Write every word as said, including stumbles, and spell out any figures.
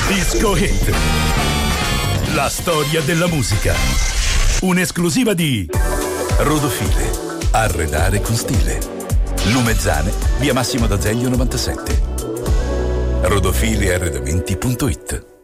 Disco Hit. La storia della musica. Un'esclusiva di Rodofile. Arredare con stile. Lumezzane, via Massimo d'Azeglio novantasette. rodofile arredamenti punto it.